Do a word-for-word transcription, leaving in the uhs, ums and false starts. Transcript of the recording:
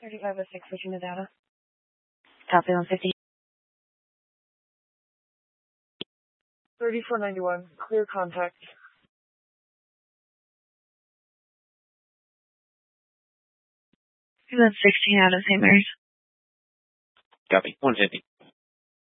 thirty-five oh six, switching to data. Copy one fifty. thirty-four ninety-one, clear contact. That's sixteen out of Saint Mary's. Copy. one fifty.